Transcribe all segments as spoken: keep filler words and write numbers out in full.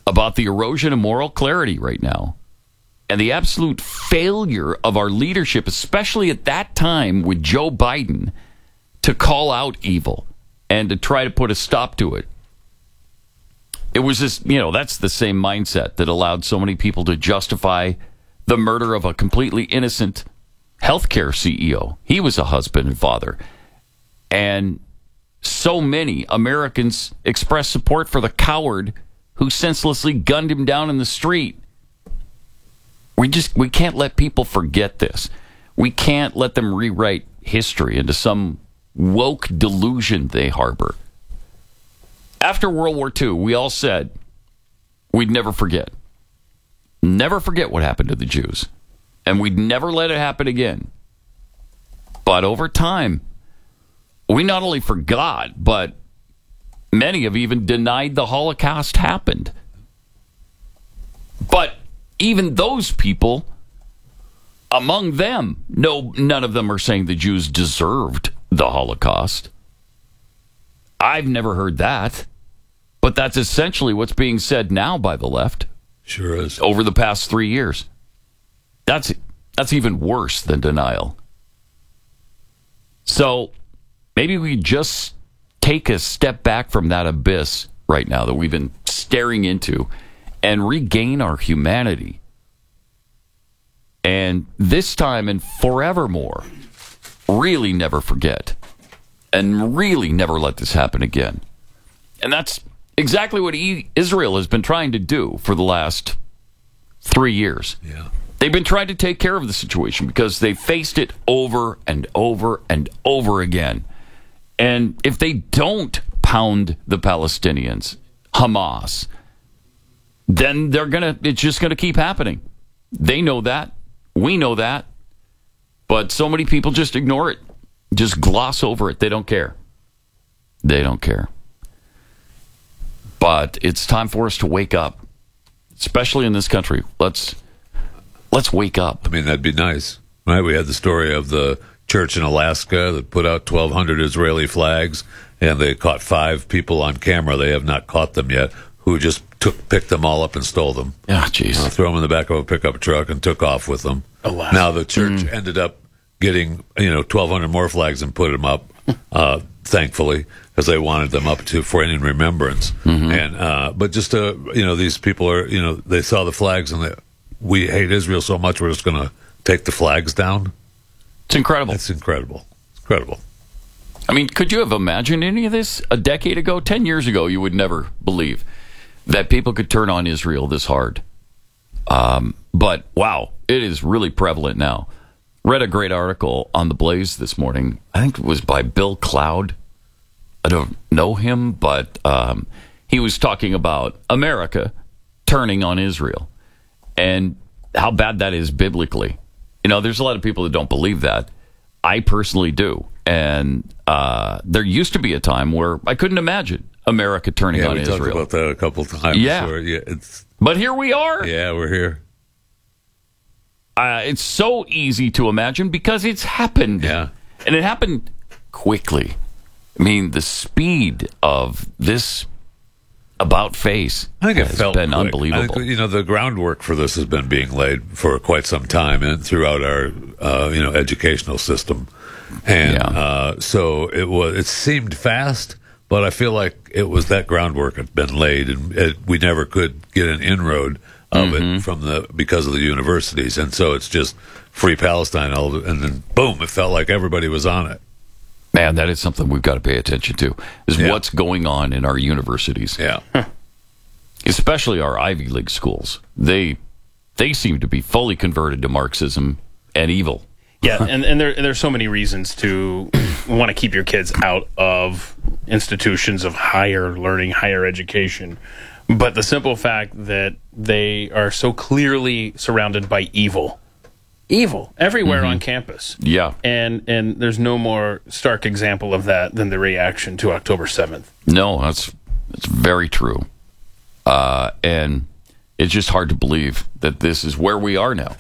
about the erosion of moral clarity right now and the absolute failure of our leadership, especially at that time with Joe Biden, to call out evil and to try to put a stop to it. It was this, you know, that's the same mindset that allowed so many people to justify the murder of a completely innocent healthcare C E O. He was a husband and father. And so many Americans expressed support for the coward who senselessly gunned him down in the street. We just, we can't let people forget this. We can't let them rewrite history into some woke delusion they harbor. After World War Two, we all said we'd never forget. Never forget what happened to the Jews. And we'd never let it happen again. But over time, we not only forgot, but many have even denied the Holocaust happened. But even those people, among them, no, none of them are saying the Jews deserved the Holocaust. I've never heard that. But that's essentially what's being said now by the left. Sure is. Over the past three years. That's that's even worse than denial. So maybe we just take a step back from that abyss right now that we've been staring into and regain our humanity. And this time and forevermore, really never forget. And really never let this happen again. And that's exactly what e- Israel has been trying to do for the last three years. Yeah. They've been trying to take care of the situation because they faced it over and over and over again. And if they don't pound the Palestinians, Hamas, then they're gonna. It's just going to keep happening. They know that. We know that. But so many people just ignore it. Just gloss over it. They don't care. They don't care. But it's time for us to wake up, especially in this country. Let's let's wake up. I mean, that'd be nice, right? We had the story of the church in Alaska that put out twelve hundred Israeli flags, and they caught five people on camera. They have not caught them yet, who just took picked them all up and stole them. Yeah, jeez. Uh, threw them in the back of a pickup truck and took off with them. Alaska. Now the church Mm. ended up getting, you know, twelve hundred more flags and put them up, uh, thankfully, because they wanted them up to for in remembrance. Mm-hmm. And uh, but just uh, you know, these people are, you know, they saw the flags and they, we hate Israel so much we're just going to take the flags down. It's incredible. It's incredible. It's incredible. I mean, could you have imagined any of this a decade ago, ten years ago? You would never believe that people could turn on Israel this hard. Um, but wow, it is really prevalent now. Read a great article on The Blaze this morning. I think it was by Bill Cloud. I don't know him, but um, he was talking about America turning on Israel and how bad that is biblically. You know, there's a lot of people that don't believe that. I personally do. And uh, there used to be a time where I couldn't imagine America turning Yeah, on we Israel. talked about that a couple times. Yeah. Where, yeah, it's, But here we are. yeah, we're here. Uh, it's so easy to imagine because it's happened. Yeah. And it happened quickly. I mean, the speed of this about face I think it has felt been quick. unbelievable. I think, you know, the groundwork for this has been being laid for quite some time and throughout our, uh, you know, educational system. And Yeah. uh, so it was. It seemed fast, but I feel like it was that groundwork had been laid, and it, we never could get an inroad of Mm-hmm. it from the because of the universities. And so it's just free Palestine, all, and then boom, it felt like everybody was on it. Man, that is something we've got to pay attention to, is Yeah. what's going on in our universities. Yeah. Especially our Ivy League schools. They they seem to be fully converted to Marxism and evil. Yeah, and, and there there's so many reasons to want to keep your kids out of institutions of higher learning, higher education. But the simple fact that they are so clearly surrounded by evil. Evil everywhere on campus. Yeah. And and there's no more stark example of that than the reaction to October seventh. No, that's that's very true. Uh, and it's just hard to believe that this is where we are now.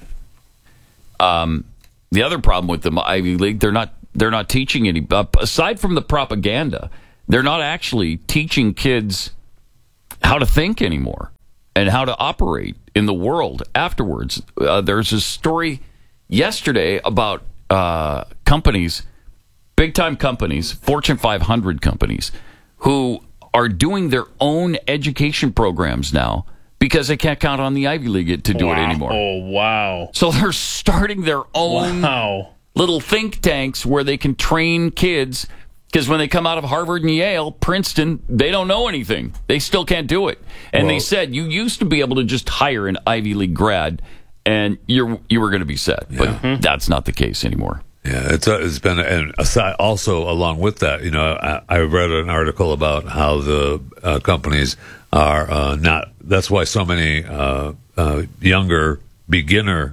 Um, the other problem with the Ivy League, they're not they're not teaching any. Uh, aside from the propaganda, they're not actually teaching kids how to think anymore. and how to operate in the world afterwards. Uh, there's a story yesterday about uh, companies, big-time companies, Fortune five hundred companies, who are doing their own education programs now because they can't count on the Ivy League to do wow. it anymore. Oh, wow. So they're starting their own wow. little think tanks where they can train kids, because when they come out of Harvard and Yale, Princeton, they don't know anything. They still can't do it. And well, they said you used to be able to just hire an Ivy League grad and you're you were going to be set. Yeah. But mm-hmm. that's not the case anymore. Yeah, it's a, it's been and aside, also along with that, you know, I, I read an article about how the uh, companies are uh, not. That's why so many uh, uh, younger beginner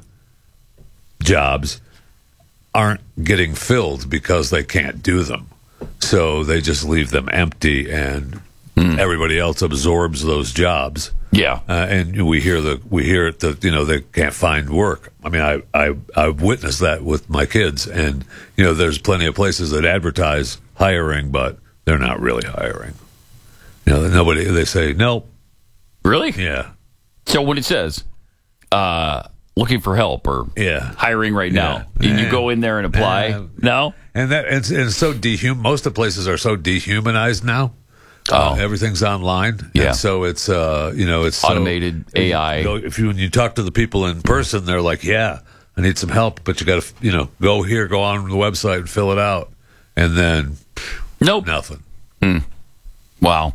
jobs aren't getting filled because they can't do them. So they just leave them empty, and mm. everybody else absorbs those jobs. Yeah, uh, and we hear the we hear it that you know they can't find work. I mean, I I I've witnessed that with my kids, and you know, there's plenty of places that advertise hiring, but they're not really hiring. You know, nobody. They say nope. Really? Yeah. So when it says uh, looking for help or yeah. hiring right now, yeah. and you go in there and apply, uh, no. And that it's, it's so dehum. Most of the places are so dehumanized now. Oh. Uh, everything's online. Yeah. And so it's uh, you know, it's automated so, A I. You know, if you when you talk to the people in person, they're like, "Yeah, I need some help, but you got to you know go here, go on the website and fill it out," and then nope, nothing. Mm. Wow.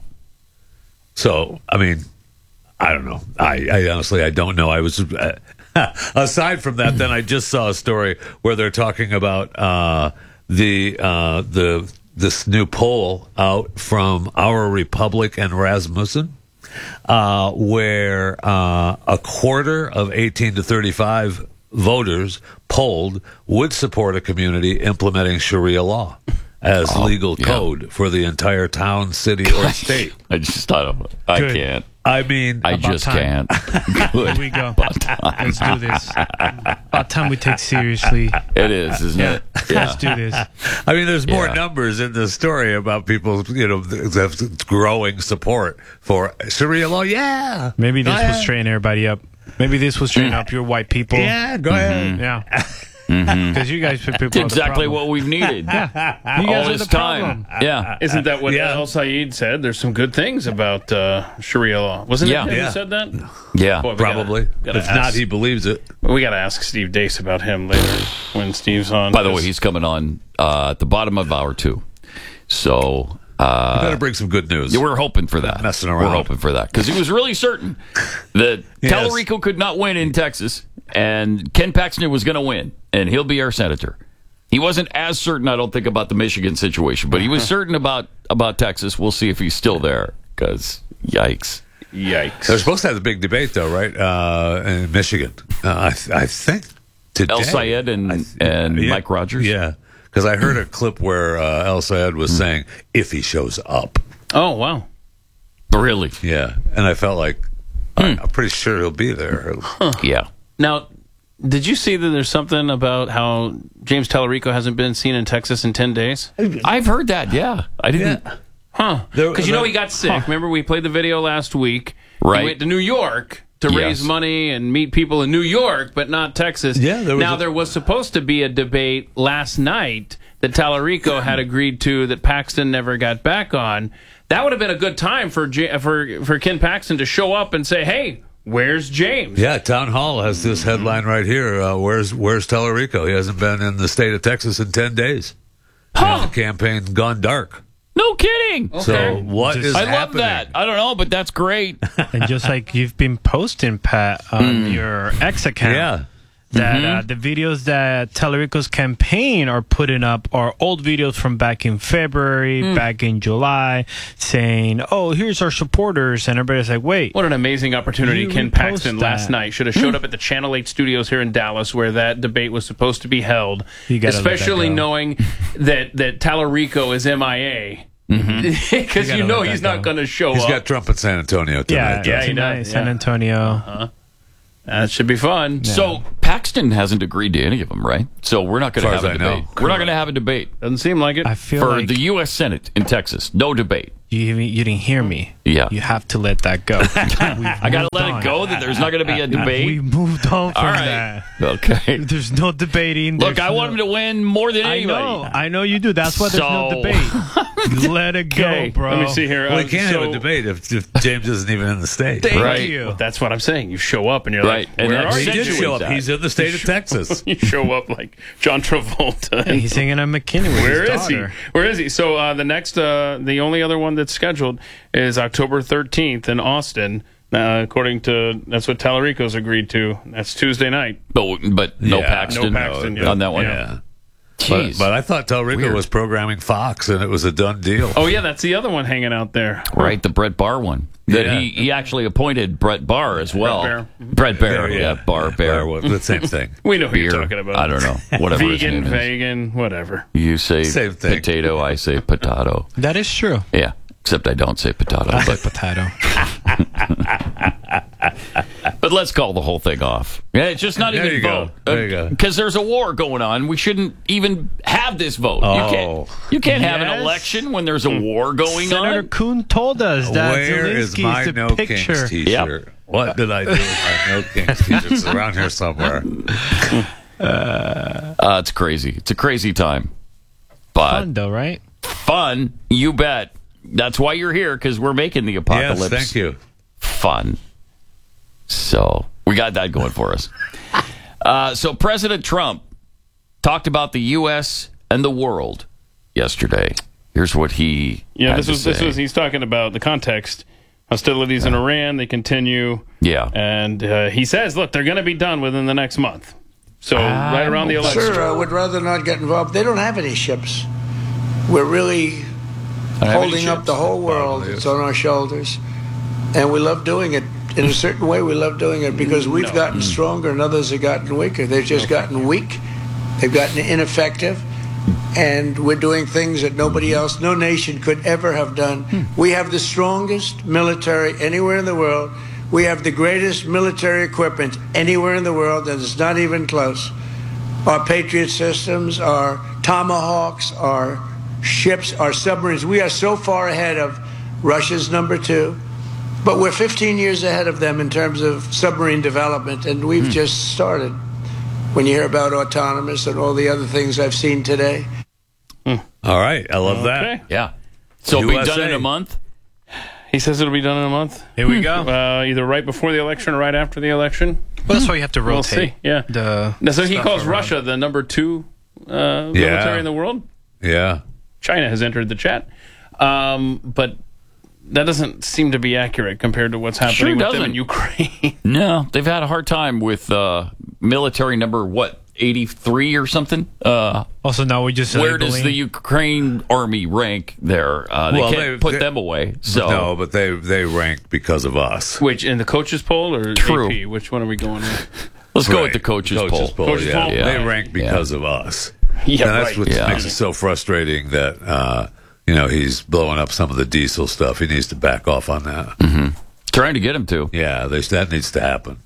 So I mean, I don't know. I, I honestly I don't know. I was. Uh, aside from that, then I just saw a story where they're talking about uh, the uh, the this new poll out from Our Republic and Rasmussen, uh, where uh, a quarter of eighteen to thirty-five voters polled would support a community implementing Sharia law as oh, legal yeah. code for the entire town, city, or state. I just thought of it. I Good. can't. I mean, I just time. can't. Good. Here we go. Let's do this. About time we take seriously. It is, isn't yeah. it? Yeah. Let's do this. I mean, there's more yeah. numbers in the story about people, you know, growing support for Sharia law. Yeah. Maybe this will straighten everybody up. Maybe this will straighten up your white people. Yeah, go mm-hmm. ahead. Yeah. Because mm-hmm. you guys put people. It's exactly what we've needed. yeah. You all guys this are the time. problem. Yeah. Isn't that what yeah. El Sayed said? There's some good things about uh, Sharia law. Wasn't yeah. it him yeah. who said that? Yeah. Boy, Probably. Gotta, gotta if ask, not, he believes it. we got to ask Steve Dace about him later when Steve's on. By the way, he's coming on uh, at the bottom of hour two. So. Uh, you better bring some good news. Yeah, we're hoping for that. Messing around. We're hoping for that because he was really certain that yes. Tallarico could not win in Texas, and Ken Paxton was going to win, and he'll be our senator. He wasn't as certain, I don't think, about the Michigan situation, but he was certain about about Texas. We'll see if he's still there because yikes, yikes. They're supposed to have a big debate, though, right? Uh, in Michigan, uh, I, th- I think today. El Sayed and th- and yeah, Mike Rogers. Yeah. Because I heard a clip where uh, El Sayed was saying, if he shows up. Oh, wow. Really? Yeah. And I felt like, hmm. I'm pretty sure he'll be there. Huh. Yeah. Now, did you see that there's something about how James Tallarico hasn't been seen in Texas in ten days? I've heard that, yeah. I didn't. Yeah. Huh. Because you know he got sick. Huh. Remember, we played the video last week. Right. He went to New York to yes. raise money and meet people in New York, but not Texas. Yeah, there was now, a- there was supposed to be a debate last night that Tallarico had agreed to that Paxton never got back on. That would have been a good time for J- for for Ken Paxton to show up and say, hey, where's James? Yeah, Town Hall has this headline right here. Uh, where's Where's Tallarico? He hasn't been in the state of Texas in ten days. Huh. The campaign gone dark. No kidding. Okay. So what Just- is I love happening? that. I don't know, but that's great. And just like you've been posting, Pat, on your X account. Yeah. That Mm-hmm. uh, the videos that Tallarico's campaign are putting up are old videos from back in February, Mm. back in July, saying, "Oh, here's our supporters," and everybody's like, "Wait, What an amazing opportunity You Ken repost Paxton that. last night should have showed up at the Channel eight studios here in Dallas where that debate was supposed to be held, You gotta let that especially go. knowing that, that Tallarico is M I A. Because You you, gotta know let he's that not go. going to show He's up. got Trump in San Antonio yeah, tonight. yeah, doesn't he tonight, does, San yeah. Antonio." Uh-huh. That should be fun. So Paxton hasn't agreed to any of them, right? So we're not going to As have far a as I know. debate. We're not going to have a debate Doesn't seem like it. I feel for like the U S Senate in Texas. No debate. You you didn't hear me. Yeah. You have to let that go. I got to let it go that there's not going to be a debate. We moved on from All right. that. Okay. There's no debating. Look, There's I no, want him to win more than I anybody. know. I know you do. That's why there's no So- debate. Let it Okay, go, bro. let me see here. Well, Um, we can't so- have a debate if, if James isn't even in the state. Thank Right. you. Well, that's what I'm saying. You show up and you're Right, like, and where that's are He you? did accentuates show up. that. He's in the state of Texas. You show up like John Travolta. And he's singing at McKinney with Where his is he? daughter. Where is he? So uh, the next, uh, the only other one that's scheduled is October thirteenth in Austin. Uh, according to that's what Tallarico's agreed to. That's Tuesday night. But, but no Yeah. Paxton, No Paxton, yeah. on that one. Yeah. But, Jeez. but I thought Telrico Weird. was programming Fox, and it was a done deal. Oh yeah, that's the other one hanging out there. Right, the Brett Barr one. That Yeah. he, he actually appointed Brett Barr as well. Bear. Brett Bear, yeah, Barr Bear. was the same thing. We know who Beer. you're talking about. I don't know. Whatever his Vegan, name is. vegan, whatever. You say Same thing. potato, I say potato. That is true. Yeah, except I don't say potato. I But, like potato. but let's call the whole thing off. Yeah, it's just not There even you go. vote. There you go. Because there's a war going on. We shouldn't even have this vote. You Oh. can't, you can't have an Yes. election when there's a war going Senator on. Kuhn told us that Where is Zelensky my is the No picture. Kings T-shirt? What did I do with my No Kings T-shirt? It's around here somewhere. Uh, it's crazy. It's a crazy time. But Fun though, right? fun, you bet. That's why you're here, because we're making the apocalypse Yes, thank you. fun. So we got that going for us. Uh, so President Trump talked about the U S and the world yesterday. Here's what he Yeah, had this to was this say. was he's talking about the context. Hostilities in Iran, they continue. Yeah. And uh, he says, look, they're going to be done within the next month. So right around the election. Sir, I would rather not get involved. They don't have any ships. We're really holding up the whole world. It's on our shoulders. And we love doing it. In a certain way, we love doing it because we've No. gotten stronger and others have gotten weaker. They've just gotten weak. They've gotten ineffective. And we're doing things that nobody else, no nation could ever have done. We have the strongest military anywhere in the world. We have the greatest military equipment anywhere in the world, and it's not even close. Our Patriot systems, our Tomahawks, our ships, our submarines. We are so far ahead of Russia's number two, but we're fifteen years ahead of them in terms of submarine development, and we've just started. When you hear about autonomous and all the other things I've seen today. All right, I love Okay. that. Yeah. So it'll be U S A. done in a month? He says it'll be done in a month. Here we go. Uh, either right before the election or right after the election. Well, that's why you have to We'll rotate. see. Yeah. The Now, so he stuff calls around. Russia the number two uh, military in the world. Yeah. China has entered the chat. Um, but that doesn't seem to be accurate compared to what's happening Sure with them doesn't. in Ukraine. No, they've had a hard time with uh, military number, what, eighty-three or something? Uh, Also, now we just where does labeling- the Ukraine army rank there? Uh, they Well, can't they- put they- them away. So No, but they they rank because of us. Which, in the coaches poll or True. A P? Which one are we going with? let's go Right. with the coaches, poll. Coaches yeah. poll? Yeah. They rank because of us. Yeah, and that's right. what Yeah. makes it so frustrating that uh, you know he's blowing up some of the diesel stuff. He needs to back off on that. Mm-hmm. Trying to get him to. Yeah, they, that needs to happen.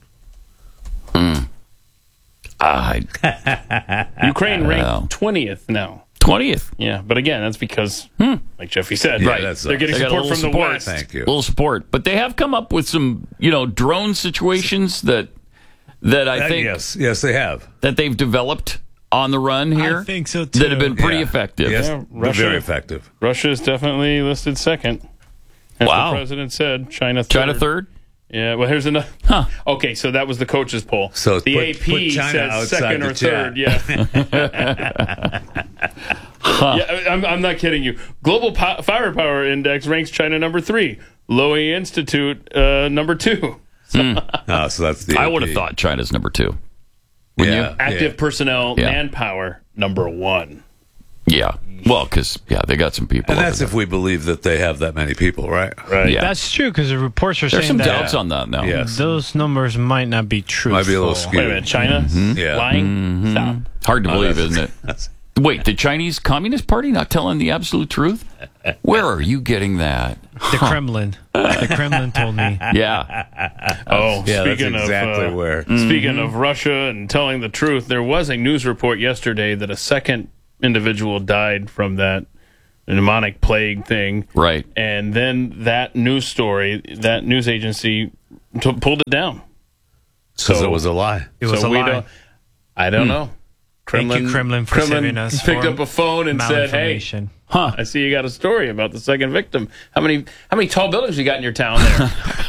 I Ukraine ranked Wow. twentieth now. twentieth. Yeah, but again, that's because, like Jeffy said, Yeah, right, that's they're us. getting They got a support little from the support. West. Thank you. Little support, but they have come up with some, you know, drone situations that that I Uh, think yes, yes, they have. that they've developed on the run here. I think so too. That have been pretty Yeah. effective. Yes, Yeah, they're Russia- very effective. Russia is definitely listed second. As Wow. the president said, China third. China third. Yeah, well, here's another. Huh. Okay, so that was the coaches poll. So the put- A P put China says outside second the or chat. third. Yeah. Yeah, I'm, I'm not kidding you. Global po- Firepower Index ranks China number three. Lowy Institute uh, number two. Oh, so that's the. I A P. would have thought China's number two. Wouldn't Yeah, Active yeah. personnel Yeah. manpower number one. you? Yeah. Well, because yeah, they got some people. And over that's there. if we believe that they have that many people, right? Right. Yeah. That's true because the reports are There's saying some that doubts on that now. Yes. those numbers might not be true. Might be a little skewed. Wait a minute, China Yeah. lying? Stop. Hard to Oh, believe, that's- isn't it? that's- Wait, the Chinese Communist Party not telling the absolute truth? Where are you getting that? The Kremlin. The Kremlin told me. Yeah. Oh, Yeah, that's speaking exactly of uh, where. speaking of Russia and telling the truth, there was a news report yesterday that a second individual died from that pneumonic plague thing. Right. And then that news story, that news agency t- pulled it down. Because So it was a lie. It was so a we lie. don't, I don't know. Thank you, Kremlin, for saving us picked from up a phone and said, "Hey, malinformation. huh? I see you got a story about the second victim. How many how many tall buildings you got in your town there?"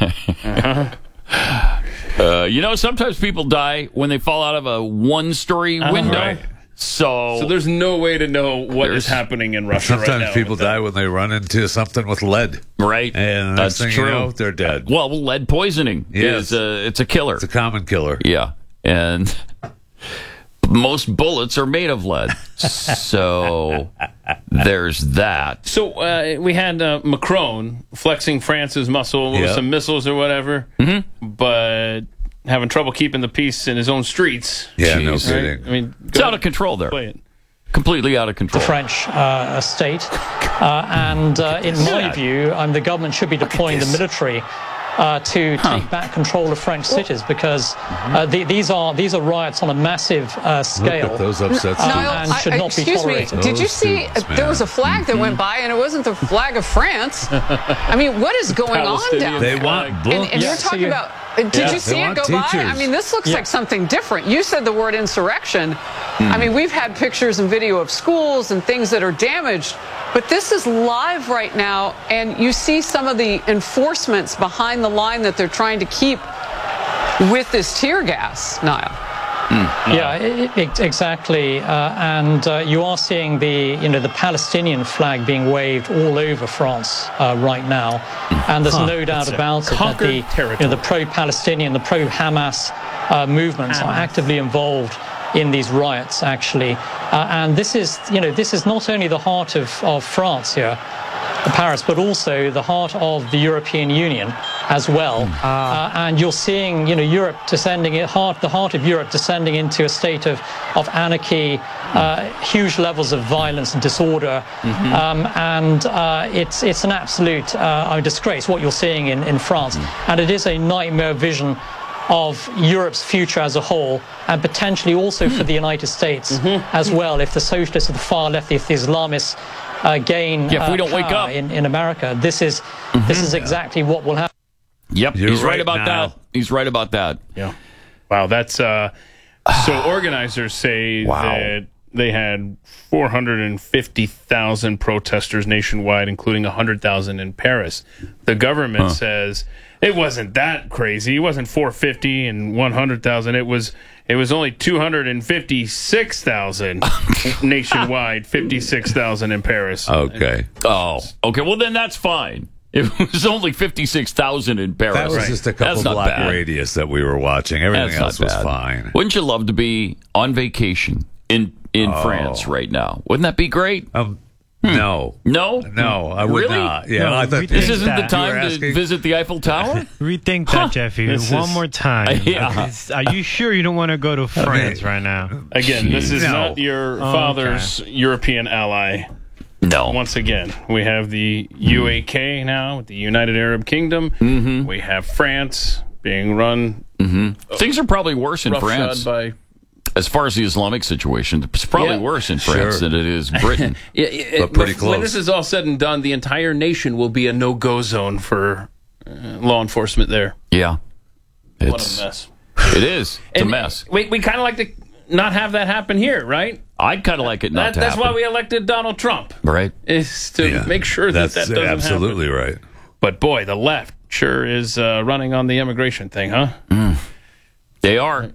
uh-huh. Uh, you know, sometimes people die when they fall out of a one-story Uh, window. right. So, So there's no way to know what There's- is happening in Russia right Sometimes now. people with that. die when they run into something with lead. right, And the that's next thing true. you know, they're dead. Well, lead poisoning Yes. is a, it's a killer. It's a common killer. Yeah, and most bullets are made of lead. So there's that. So uh, we had uh, Macron flexing France's muscle with Yep. some missiles or whatever, mm-hmm. but having trouble keeping the peace in his own streets. Yeah, no Jeez. kidding. Right? I mean, It's out of control there. play it. Completely out of control. the French uh, state. Uh, and uh, in my view, um, the government should be deploying the military uh, to take back control of French cities, because uh, the, these are these are riots on a massive uh, Look scale. at those upsets. Um, Niall, and should I- not be excuse me, tolerated. did you Those see students, uh, there was a man. flag that went by and it wasn't the flag of France? I mean, what is going on Palestinian down They there? want And, books. and Yeah, you're so talking you- about, uh, did Yeah, you see they it want go by? teachers. I mean, this looks Yeah. like something different. You said the word insurrection. I mean, we've had pictures and video of schools and things that are damaged, but this is live right now, and you see some of the enforcements behind the line that they're trying to keep with this tear gas, Niall. Yeah, i i exactly. Uh, and uh, you are seeing the, you know, the Palestinian flag being waved all over France uh, right now. And there's no doubt about it that conquered the, you territory. know, the pro-Palestinian, the pro-Hamas uh, movements are actively involved in these riots, actually. Uh, and this is, you know, this is not only the heart of, of France here, Paris, but also the heart of the European Union as well. Uh, and you're seeing, you know, Europe descending, it heart, the heart of Europe descending into a state of, of anarchy, uh, huge levels of violence and disorder. Um, and uh, it's, it's an absolute uh, disgrace what you're seeing in, in France. And it is a nightmare vision of Europe's future as a whole, and potentially also for the United States as well, if the socialists of the far left, if the Islamists uh, gain Yeah, if we uh, don't wake power up. in, in America. This is this is exactly what will happen. Yep, You're he's right, right, about Niall. that. He's right about that. Yeah. Wow, that's uh so organizers say Wow. that they had four hundred fifty thousand protesters nationwide, including one hundred thousand in Paris. The government says it wasn't that crazy. It wasn't four hundred fifty and one hundred thousand. It was it was only two hundred fifty-six thousand nationwide, fifty-six thousand in Paris. Okay. Oh, okay. Well, then that's fine. It was only fifty-six thousand in Paris. That was just a couple That's not block bad. radius that we were watching. Everything That's else not was bad. fine. Wouldn't you love to be on vacation in in Oh. France right now? Wouldn't that be great? Um, No. No, No, I would Really? not. Yeah, No, I thought we This think isn't the that. time You were to asking- visit the Eiffel Tower. Rethink that, Jeffy. This One is- more time. Yeah. Is- Are you sure you don't want to go to France right now? Again, this is No. not your Oh, father's European ally. No. Once again, we have the U A K now with the United Arab Kingdom. Mm-hmm. We have France being run Things are probably worse in roughshod France. by. As far as the Islamic situation, it's probably Yeah. worse in France Sure. than it is Britain. Yeah, it, But pretty when close. this is all said and done, the entire nation will be a no-go zone for uh, law enforcement there. Yeah. What It's, a mess! It is. It's And a mess. We we kind of like to not have that happen here, right? I'd kind of like it not That, to that's happen. why we elected Donald Trump, Right? is to Yeah. make sure that That's that doesn't absolutely happen. right. But boy, the left sure is uh, running on the immigration thing, huh? They are.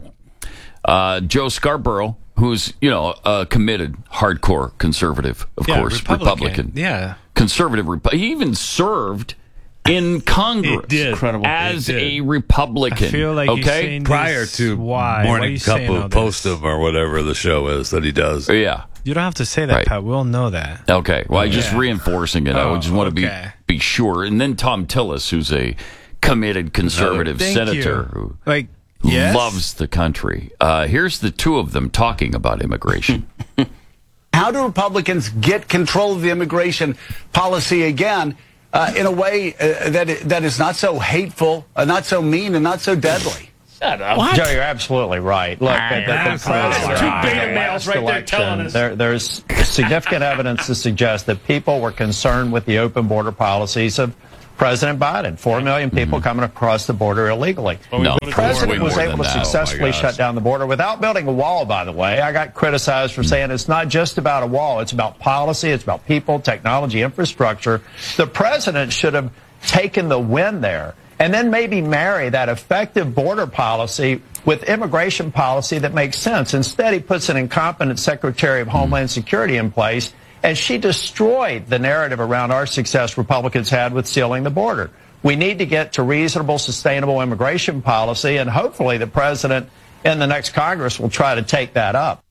Uh, Joe Scarborough, who's, you know, a committed, hardcore conservative, of course, Republican. Yeah. Conservative. Repu- he even served in Congress He did. Incredible. as He did. a Republican. I feel like okay? you're saying Prior this- to why? Why are Morning you Cup saying all of this? Postum or whatever the show is that he does. Yeah. You don't have to say that, Right. Pat. We all know that. Okay. Well, I'm just Yeah. reinforcing it. I Oh, just want to okay. be be sure. And then Tom Tillis, who's a committed conservative Thank senator you. who Like, yes? loves the country. Uh, here's the two of them talking about immigration. How do Republicans get control of the immigration policy again uh, in a way uh, that that is not so hateful, uh, not so mean, and not so deadly? Shut up. Joe, you're absolutely right. Look, the, the, the president, Two beta the males last right there election, telling us. There, there's significant evidence to suggest that people were concerned with the open border policies of President Biden. Four million people Mm-hmm. coming across the border illegally. No, The president way was more able than to that. successfully Oh, my gosh. shut down the border without building a wall, by the way. I got criticized for saying it's not just about a wall. It's about policy. It's about people, technology, infrastructure. The president should have taken the win there and then maybe marry that effective border policy with immigration policy that makes sense. Instead, he puts an incompetent Secretary of Homeland Security in place, and she destroyed the narrative around our success Republicans had with sealing the border. We need to get to reasonable, sustainable immigration policy, and hopefully the president in the next Congress will try to take that up.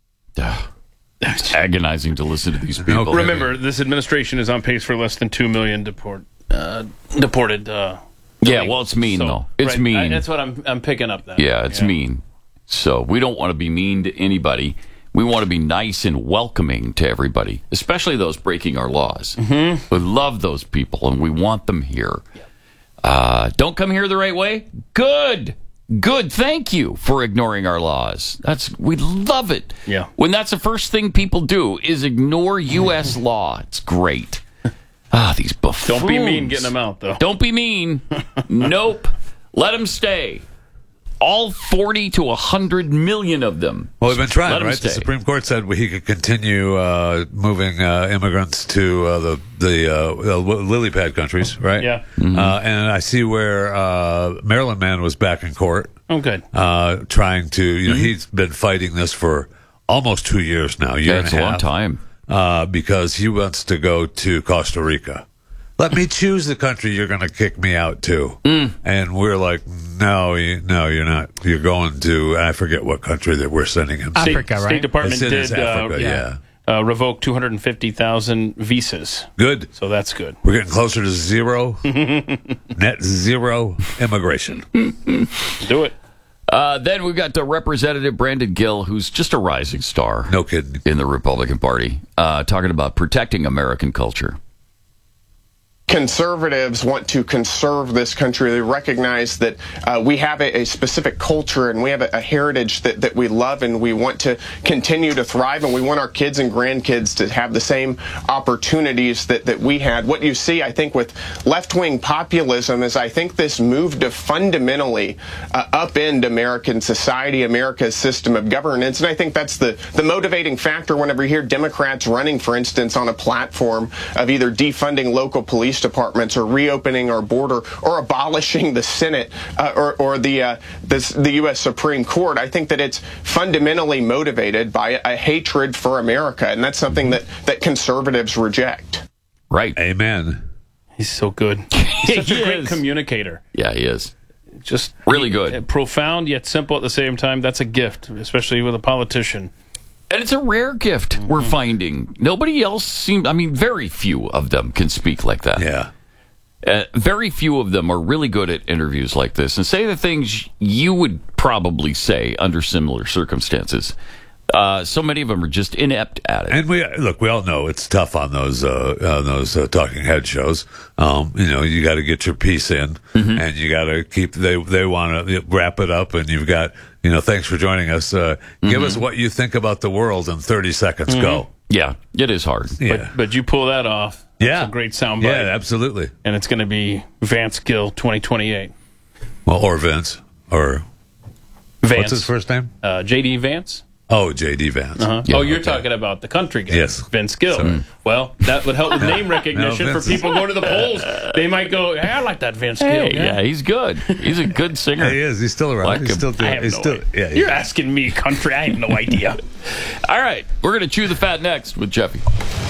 It's agonizing to listen to these people. Remember, this administration is on pace for less than two million deport, uh, deported. Uh, Yeah, well, it's mean, so, though. It's right, mean. I, that's what I'm, I'm picking up. That. Yeah, it's mean. So we don't want to be mean to anybody. We want to be nice and welcoming to everybody, especially those breaking our laws. Mm-hmm. We love those people, and we want them here. Yeah. Uh, don't come here the right way? Good. Good. Thank you for ignoring our laws. That's we love it. Yeah. When that's the first thing people do is ignore U S law. It's great. Ah, these buffoons. Don't be mean getting them out, though. Don't be mean. Nope. Let them stay. All forty to one hundred million of them. Well, we've been trying, Let 'em right? stay. The Supreme Court said he could continue uh, moving uh, immigrants to uh, the the uh, uh, lily pad countries, right? Yeah. Mm-hmm. Uh, and I see where uh, Maryland man was back in court. Oh, good. Uh, trying to, you know, he's been fighting this for almost two years now. A year Yeah, and it's a a half, long time. uh, because he wants to go to Costa Rica. Let me choose the country you're going to kick me out to. Mm. And we're like, no, you, no, you're not. You're going to, I forget what country that we're sending him to. State, Africa, right? State Department It's in did Africa, uh, yeah. uh, revoke two hundred fifty thousand visas. Good. So that's good. We're getting closer to zero, net zero immigration. Do it. Uh, then we've got uh, Representative Brandon Gill, who's just a rising star. No kidding. In the Republican Party, uh, talking about protecting American culture. Conservatives want to conserve this country. They recognize that uh, we have a, a specific culture and we have a, a heritage that, that we love and we want to continue to thrive, and we want our kids and grandkids to have the same opportunities that, that we had. What you see, I think, with left-wing populism is I think this move to fundamentally uh, upend American society, America's system of governance, and I think that's the, the motivating factor whenever you hear Democrats running, for instance, on a platform of either defunding local police departments or reopening our border or abolishing the Senate uh, or, or the, uh, the the U S Supreme Court. I think that it's fundamentally motivated by a hatred for America, and that's something that, that conservatives reject. Right. Amen. He's so good. He's such He a great is. communicator. Yeah, he is. Just Really good. uh, profound yet simple at the same time. That's a gift, especially with a politician. And it's a rare gift we're finding. Nobody else seems, I mean, very few of them can speak like that. Yeah. Uh, very few of them are really good at interviews like this and say the things you would probably say under similar circumstances. Uh, so many of them are just inept at it. And we look, we all know it's tough on those uh, on those uh, talking head shows. Um, you know, you got to get your piece in, Mm-hmm. and you got to keep. They they want to wrap it up, and you've got. You know, thanks for joining us. Uh, Mm-hmm. Give us what you think about the world in thirty seconds. Go. Yeah, it is hard. Yeah. But, but you pull that off. Yeah. It's a great soundbite. Yeah, absolutely. And it's going to be Vance Gill twenty twenty-eight. Well, or Vince, or Vance. what's his first name? Uh, J D Vance. Oh, J D Vance. Uh-huh. Yeah, oh, you're okay. talking about the country guy. Yes. Vince Gill. Sorry. Well, that would help with name recognition No, for Vince is- people going to the polls. They might go, hey, I like that Vince Hey, Gill. yeah, he's good. He's a good singer. Yeah, he is. He's still around. Like he's him. still I doing. have He's no still. idea. Yeah. he- You're asking me country. I have no idea. All right, we're going to chew the fat next with Jeffy.